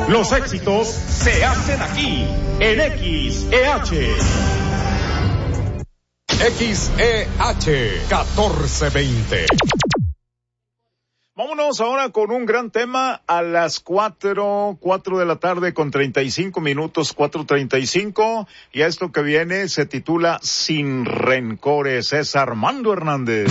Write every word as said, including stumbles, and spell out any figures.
Los éxitos se hacen aquí, en X E H. X E H catorce veinte. Vámonos ahora con un gran tema a las cuatro, cuatro de la tarde con treinta y cinco minutos, cuatro treinta y cinco. Y a esto que viene se titula Sin Rencores. Es Armando Hernández.